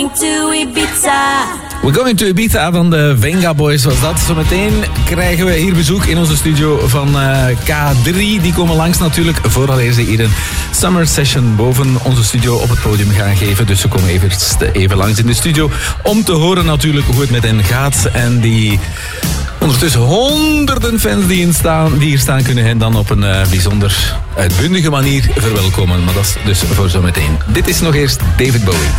We're going to Ibiza van de Venga Boys was dat. Zometeen krijgen we hier bezoek in onze studio van K3. Die komen langs natuurlijk vooraleer ze hier een summer session boven onze studio op het podium gaan geven. Dus ze komen even langs in de studio om te horen natuurlijk hoe het met hen gaat. En die ondertussen honderden fans die hier staan kunnen hen dan op een bijzonder uitbundige manier verwelkomen. Maar dat is dus voor zometeen. Dit is nog eerst David Bowie.